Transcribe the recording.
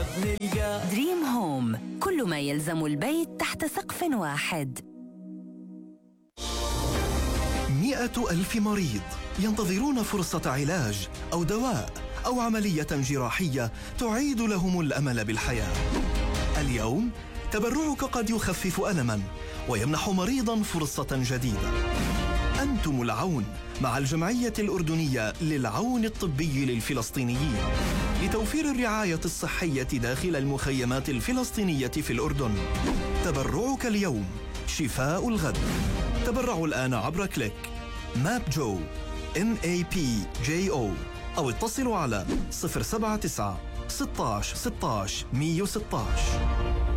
نلقى دريم هوم، كل ما يلزم البيت تحت سقف واحد. 100,000 مريض ينتظرون فرصة علاج أو دواء أو عملية جراحية تعيد لهم الأمل بالحياة. اليوم تبرعك قد يخفف ألماً ويمنح مريضاً فرصة جديدة. أنتم العون مع الجمعية الأردنية للعون الطبي للفلسطينيين لتوفير الرعاية الصحية داخل المخيمات الفلسطينية في الأردن. تبرعك اليوم شفاء الغد. تبرعوا الآن عبر كليك MAPJO MAPJO أو اتصلوا على 079 16 16 116.